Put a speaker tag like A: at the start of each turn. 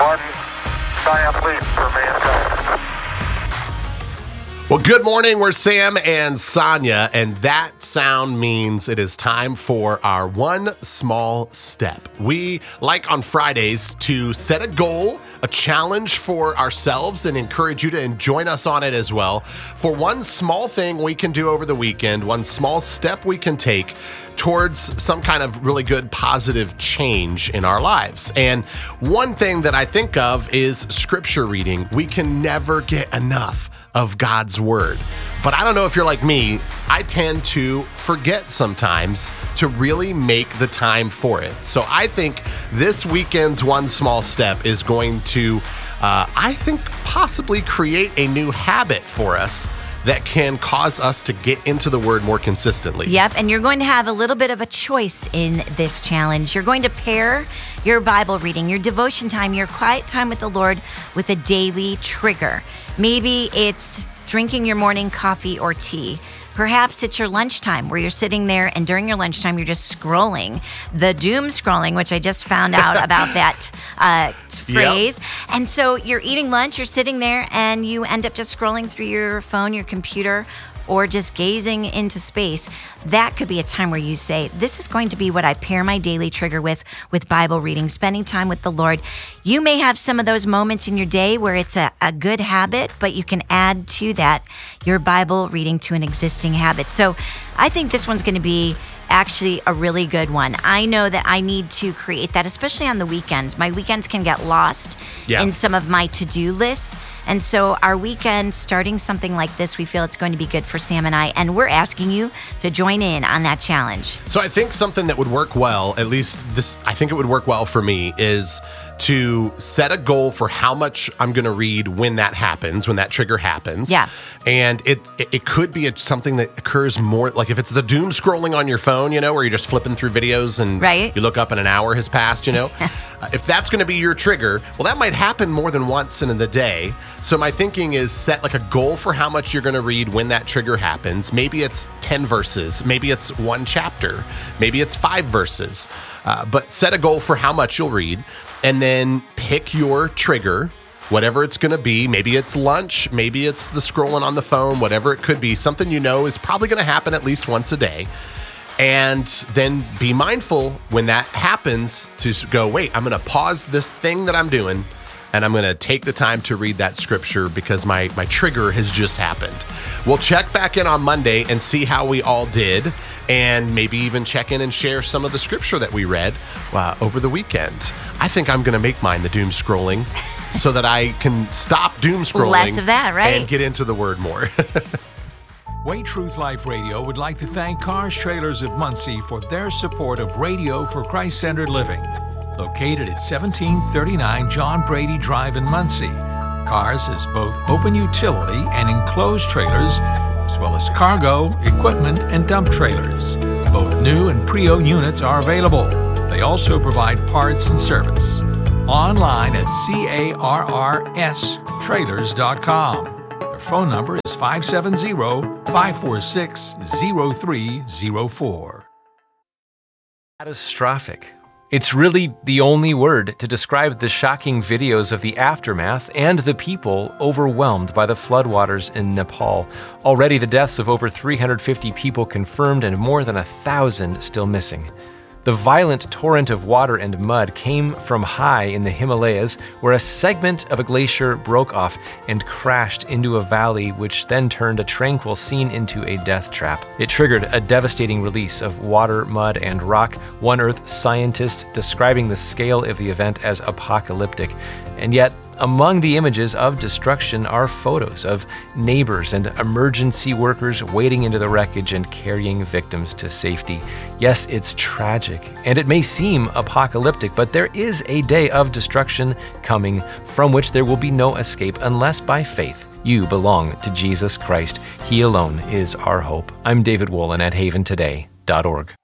A: One giant leap for mankind.
B: Well, good morning. We're Sam and Sonia, and that sound means it is time for our one small step. We like on Fridays to set a goal, a challenge for ourselves, and encourage you to join us on it as well. For one small thing we can do over the weekend, one small step we can take towards some kind of really good positive change in our lives. And one thing that I think of is scripture reading. We can never get enough of God's word. But I don't know if you're like me, I tend to forget sometimes to really make the time for it. So I think this weekend's one small step is going to, I think, possibly create a new habit for us that can cause us to get into the word more consistently.
C: Yep, and you're going to have a little bit of a choice in this challenge. You're going to pair your Bible reading, your devotion time, your quiet time with the Lord with a daily trigger. Maybe it's drinking your morning coffee or tea. Perhaps it's your lunchtime where you're sitting there and during your lunchtime, you're just scrolling, the doom scrolling, which I just found out about that phrase. Yep. And so you're eating lunch, you're sitting there and you end up just scrolling through your phone, your computer, or just gazing into space. That could be a time where you say, this is going to be what I pair my daily trigger with Bible reading, spending time with the Lord. You may have some of those moments in your day where it's a good habit, but you can add to that your Bible reading to an existing habit. So I think this one's going to be actually a really good one. I know that I need to create that, especially on the weekends. My weekends can get lost in some of my to-do list. And so our weekend, starting something like this, we feel it's going to be good for Sam and I. And we're asking you to join in on that challenge.
B: So I think something that would work well, at least this, I think it would work well for me, is to set a goal for how much I'm going to read when that happens, when that trigger happens.
C: Yeah.
B: And it could be something that occurs more, like if it's the doom scrolling on your phone, where you're just flipping through videos and you look up and an hour has passed, If that's going to be your trigger, well, that might happen more than once in the day. So my thinking is set like a goal for how much you're going to read when that trigger happens. Maybe it's 10 verses. Maybe it's one chapter. Maybe it's 5 verses. But set a goal for how much you'll read and then pick your trigger, whatever it's going to be. Maybe it's lunch. Maybe it's the scrolling on the phone, whatever it could be. Something is probably going to happen at least once a day. And then be mindful when that happens to go, wait, I'm going to pause this thing that I'm doing and I'm going to take the time to read that scripture because my trigger has just happened. We'll check back in on Monday and see how we all did and maybe even check in and share some of the scripture that we read over the weekend. I think I'm going to make mine the doom scrolling so that I can stop doom scrolling.
C: Less of that, right?
B: And get into the word more.
D: Way Truth Life Radio would like to thank Cars Trailers of Muncie for their support of Radio for Christ-Centered Living. Located at 1739 John Brady Drive in Muncie, Cars has both open utility and enclosed trailers, as well as cargo, equipment, and dump trailers. Both new and pre-owned units are available. They also provide parts and service. Online at carrstrailers.com. Their phone number is 570-546-0304.
E: Catastrophic. It's really the only word to describe the shocking videos of the aftermath and the people overwhelmed by the floodwaters in Nepal. Already the deaths of over 350 people confirmed and more than 1,000 still missing. The violent torrent of water and mud came from high in the Himalayas, where a segment of a glacier broke off and crashed into a valley, which then turned a tranquil scene into a death trap. It triggered a devastating release of water, mud, and rock, one Earth scientist describing the scale of the event as apocalyptic. And yet, among the images of destruction are photos of neighbors and emergency workers wading into the wreckage and carrying victims to safety. Yes, it's tragic, and it may seem apocalyptic, but there is a day of destruction coming from which there will be no escape unless by faith you belong to Jesus Christ. He alone is our hope. I'm David Wolin at haventoday.org.